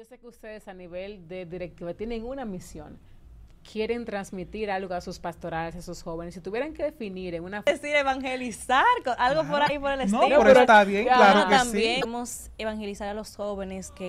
sé que ustedes a nivel de directiva tienen una misión. Quieren transmitir algo a sus pastorales, a sus jóvenes. Si tuvieran que definir en una... decir evangelizar, algo por ahí por el No, estilo. pero está bien, claro que sí. También vamos a evangelizar a los jóvenes que